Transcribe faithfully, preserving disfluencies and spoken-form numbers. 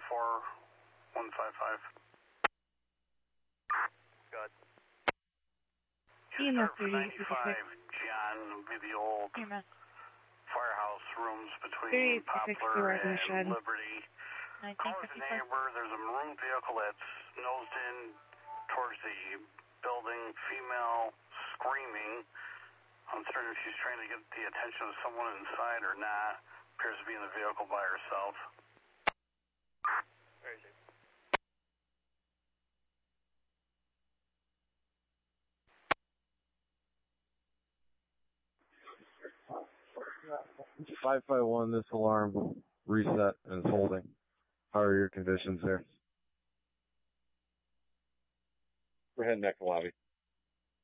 four one five five. Good. You start for ninety-five, John, would be the old E M S. firehouse rooms between Poplar and Liberty. Call the neighbor. There's a maroon vehicle that's nosed in towards the building, female screaming. Uncertain if she's trying to get the attention of someone inside or not. Appears to be in the vehicle by herself. Where is it? five five one, this alarm reset and is holding. How are your conditions there? We're heading back to the lobby.